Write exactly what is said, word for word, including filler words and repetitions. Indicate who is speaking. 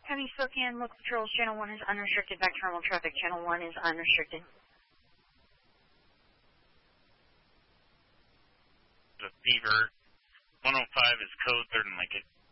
Speaker 1: County Spokane, local patrols, channel one is unrestricted, back terminal traffic, channel one is unrestricted.
Speaker 2: The Beaver, one oh five is code third and Lincoln.